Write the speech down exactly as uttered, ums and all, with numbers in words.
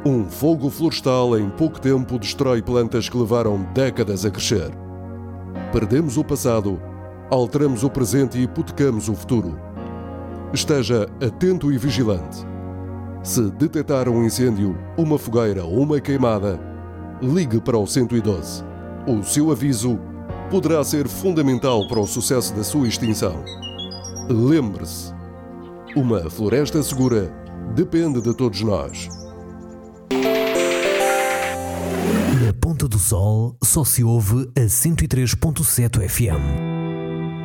Um fogo florestal em pouco tempo destrói plantas que levaram décadas a crescer. Perdemos o passado, alteramos o presente e hipotecamos o futuro. Esteja atento e vigilante. Se detectar um incêndio, uma fogueira ou uma queimada, ligue para o cento e doze. O seu aviso poderá ser fundamental para o sucesso da sua extinção. Lembre-se, uma floresta segura depende de todos nós. Na Ponta do Sol só se ouve a cento e três ponto sete F M.